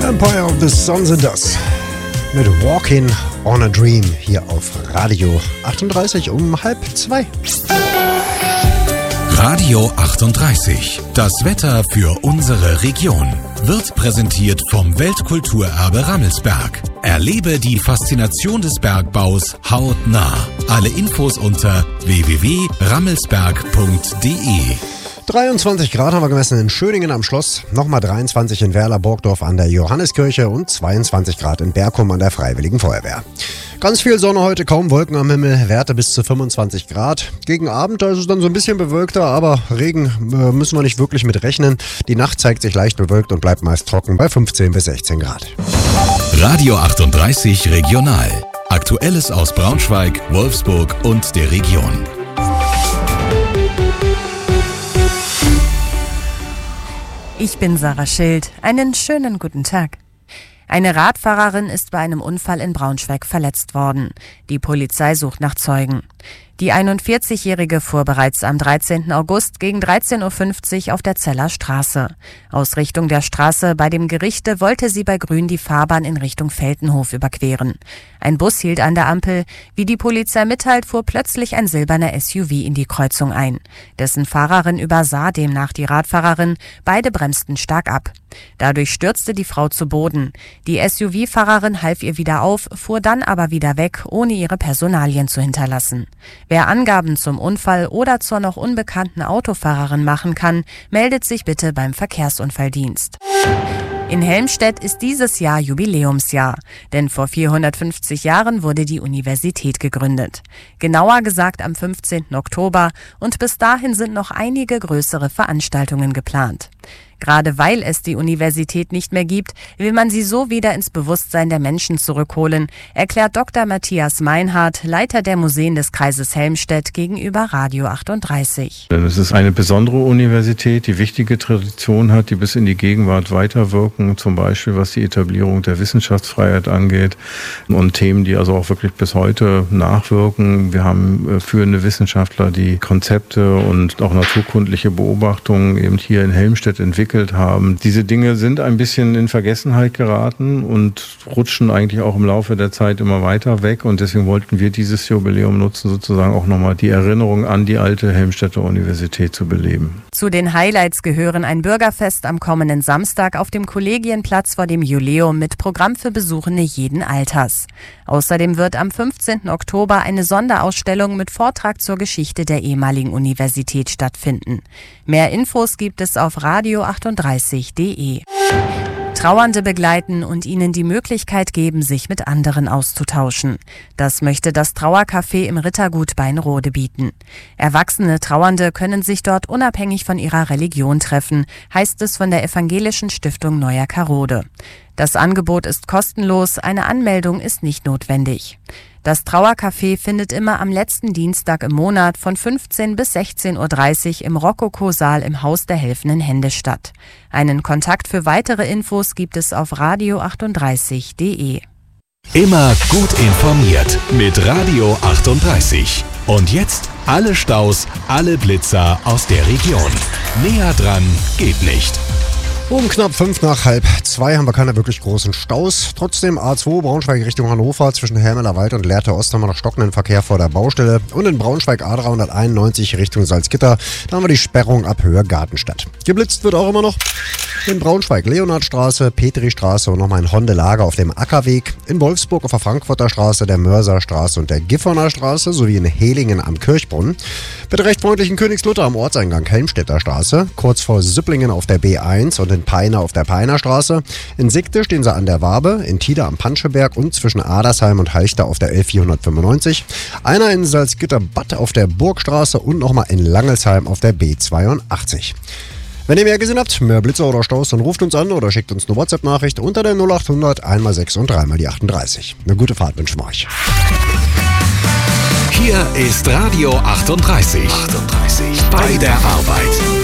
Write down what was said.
Empire of the Suns and Dust mit Walking on a Dream hier auf Radio 38 um 1:30. Radio 38. Das Wetter für unsere Region wird präsentiert vom Weltkulturerbe Rammelsberg. Erlebe die Faszination des Bergbaus hautnah. Alle Infos unter www.rammelsberg.de. 23 Grad haben wir gemessen in Schöningen am Schloss, nochmal 23 in Werler-Burgdorf an der Johanneskirche und 22 Grad in Berkum an der Freiwilligen Feuerwehr. Ganz viel Sonne heute, kaum Wolken am Himmel, Werte bis zu 25 Grad. Gegen Abend ist es dann so ein bisschen bewölkter, aber Regen müssen wir nicht wirklich mit rechnen. Die Nacht zeigt sich leicht bewölkt und bleibt meist trocken bei 15 bis 16 Grad. Radio 38 Regional. Aktuelles aus Braunschweig, Wolfsburg und der Region. Ich bin Sarah Schild. Einen schönen guten Tag. Eine Radfahrerin ist bei einem Unfall in Braunschweig verletzt worden. Die Polizei sucht nach Zeugen. Die 41-Jährige fuhr bereits am 13. August gegen 13.50 Uhr auf der Zeller Straße. Aus Richtung der Straße bei dem Gerichte wollte sie bei Grün die Fahrbahn in Richtung Feltenhof überqueren. Ein Bus hielt an der Ampel. Wie die Polizei mitteilt, fuhr plötzlich ein silberner SUV in die Kreuzung ein. Dessen Fahrerin übersah demnach die Radfahrerin. Beide bremsten stark ab. Dadurch stürzte die Frau zu Boden. Die SUV-Fahrerin half ihr wieder auf, fuhr dann aber wieder weg, ohne ihre Personalien zu hinterlassen. Wer Angaben zum Unfall oder zur noch unbekannten Autofahrerin machen kann, meldet sich bitte beim Verkehrsunfalldienst. In Helmstedt ist dieses Jahr Jubiläumsjahr, denn vor 450 Jahren wurde die Universität gegründet. Genauer gesagt am 15. Oktober und bis dahin sind noch einige größere Veranstaltungen geplant. Gerade weil es die Universität nicht mehr gibt, will man sie so wieder ins Bewusstsein der Menschen zurückholen, erklärt Dr. Matthias Meinhardt, Leiter der Museen des Kreises Helmstedt, gegenüber Radio 38. Es ist eine besondere Universität, die wichtige Tradition hat, die bis in die Gegenwart weiterwirken, zum Beispiel was die Etablierung der Wissenschaftsfreiheit angeht und Themen, die also auch wirklich bis heute nachwirken. Wir haben führende Wissenschaftler, die Konzepte und auch naturkundliche Beobachtungen eben hier in Helmstedt entwickelt haben. Diese Dinge sind ein bisschen in Vergessenheit geraten und rutschen eigentlich auch im Laufe der Zeit immer weiter weg und deswegen wollten wir dieses Jubiläum nutzen, sozusagen auch nochmal die Erinnerung an die alte Helmstedter Universität zu beleben. Zu den Highlights gehören ein Bürgerfest am kommenden Samstag auf dem Kollegienplatz vor dem Jubiläum mit Programm für Besuchende jeden Alters. Außerdem wird am 15. Oktober eine Sonderausstellung mit Vortrag zur Geschichte der ehemaligen Universität stattfinden. Mehr Infos gibt es auf radio38.de. Trauernde begleiten und ihnen die Möglichkeit geben, sich mit anderen auszutauschen. Das möchte das Trauercafé im Rittergut Beinrode bieten. Erwachsene Trauernde können sich dort unabhängig von ihrer Religion treffen, heißt es von der Evangelischen Stiftung Neuer Karode. Das Angebot ist kostenlos, eine Anmeldung ist nicht notwendig. Das Trauercafé findet immer am letzten Dienstag im Monat von 15 bis 16.30 Uhr im Rokoko-Saal im Haus der helfenden Hände statt. Einen Kontakt für weitere Infos gibt es auf radio38.de. Immer gut informiert mit Radio 38. Und jetzt alle Staus, alle Blitzer aus der Region. Näher dran geht nicht. Um knapp 1:55 haben wir keine wirklich großen Staus. Trotzdem A2 Braunschweig Richtung Hannover zwischen Hermelerwald und Lehrte Ost haben wir noch stockenden Verkehr vor der Baustelle. Und in Braunschweig A391 Richtung Salzgitter, da haben wir die Sperrung ab Höhe Gartenstadt. Geblitzt wird auch immer noch in Braunschweig Leonhardstraße, Petristraße und nochmal ein Hondelager auf dem Ackerweg. In Wolfsburg auf der Frankfurter Straße, der Mörserstraße und der Gifhorner Straße sowie in Hehlingen am Kirchbrunnen. Mit der recht freundlichen Königslutter am Ortseingang Helmstedter Straße, kurz vor Süpplingen auf der B1 und in Peine auf der Peiner Straße. In Sigte stehen sie an der Wabe, in Tida am Panscheberg und zwischen Adersheim und Halchter auf der L495. Einer in Salzgitter-Bad auf der Burgstraße und nochmal in Langelsheim auf der B82. Wenn ihr mehr gesehen habt, mehr Blitzer oder Staus, dann ruft uns an oder schickt uns eine WhatsApp-Nachricht unter der 0800 1x6 und 3x38. Eine gute Fahrt wünschen wir euch. Hier ist Radio 38. Bei der Arbeit.